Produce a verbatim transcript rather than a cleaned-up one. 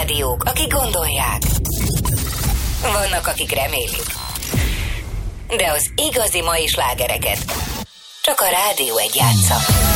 rádiók, akik gondolják. Vannak, akik remélik. De az igazi mai slágereket csak a Rádió egy játsza.